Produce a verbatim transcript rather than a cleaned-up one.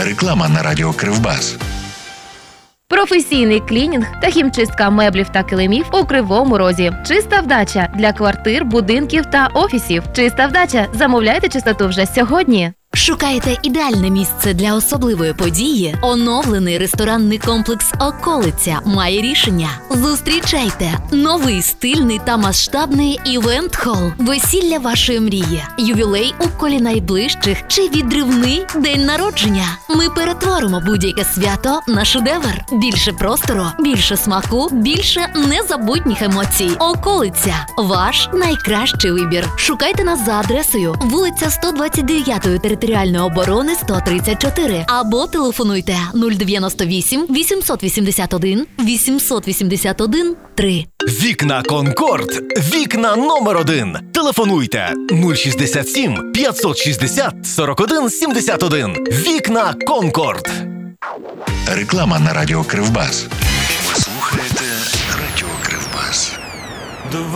Реклама на радіо Кривбас. Професійний клінінг та хімчистка меблів та килимів у Кривому Розі. Чиста вдача для квартир, будинків та офісів. Чиста вдача. Замовляйте чистоту вже сьогодні. Шукаєте ідеальне місце для особливої події? Оновлений ресторанний комплекс «Околиця» має рішення. Зустрічайте новий стильний та масштабний івент-хол. Весілля вашої мрії, ювілей у колі найближчих чи відривний день народження. Ми перетворимо будь-яке свято на шедевр. Більше простору, більше смаку, більше незабутніх емоцій. «Околиця» – ваш найкращий вибір. Шукайте нас за адресою вулиця сто двадцять дев'ять територіальної оборони сто тридцять чотири або телефонуйте нуль дев'яносто вісім вісімсот вісімдесят один вісімсот вісімдесят один три. Вікна Конкорд. Вікна номер один. Телефонуйте нуль шістдесят сім п'ятсот шістдесят сорок один сімдесят один. Вікна Конкорд. Реклама на радіо Кривбас.